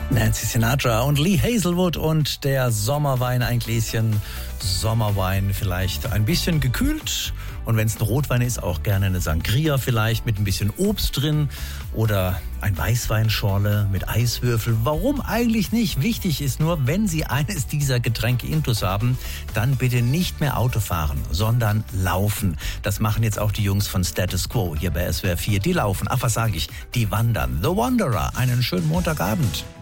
Nancy Sinatra und Lee Hazelwood und der Sommerwein, ein Gläschen Sommerwein, vielleicht ein bisschen gekühlt. Und wenn es ein Rotwein ist, auch gerne eine Sangria vielleicht mit ein bisschen Obst drin oder ein Weißweinschorle mit Eiswürfel. Warum eigentlich nicht? Wichtig ist nur, wenn Sie eines dieser Getränke intus haben, dann bitte nicht mehr Auto fahren, sondern laufen. Das machen jetzt auch die Jungs von Status Quo hier bei SWR 4. Die laufen, ach was sage ich, die wandern. The Wanderer, einen schönen Montagabend.